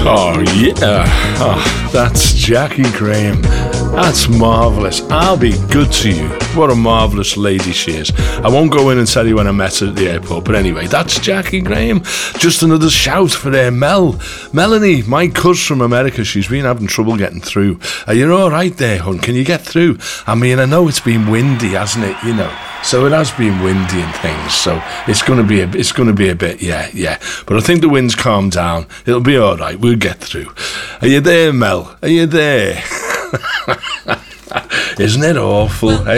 Oh, yeah. Oh, that's Jackie Graham. That's marvellous. I'll be good to you. What a marvellous lady she is. I won't go in and tell you when I met her at the airport, but anyway, that's Jackie Graham. Just another shout for Melanie, my cuz from America. She's been having trouble getting through. Are you all right there, hon? Can you get through? I mean, I know it's been windy, hasn't it? You know, so it has been windy and things. So it's going to be a bit, yeah. But I think the wind's calmed down. It'll be all right. We'll get through. Are you there, Mel? Are you there? Isn't it awful? Well,